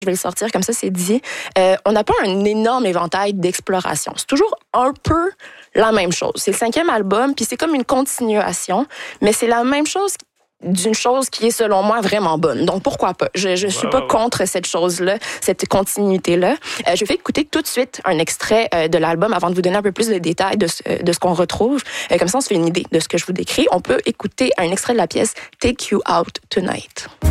Je vais le sortir comme ça, c'est dit. On n'a pas un énorme éventail d'exploration. C'est toujours un peu la même chose. C'est le 5e album, puis c'est comme une continuation, mais c'est la même chose d'une chose qui est, selon moi, vraiment bonne. Donc, pourquoi pas? Je suis pas contre cette chose-là, cette continuité-là. Je vais écouter tout de suite un extrait de l'album avant de vous donner un peu plus de détails de ce qu'on retrouve. Comme ça, on se fait une idée de ce que je vous décris. On peut écouter un extrait de la pièce « Take You Out Tonight ».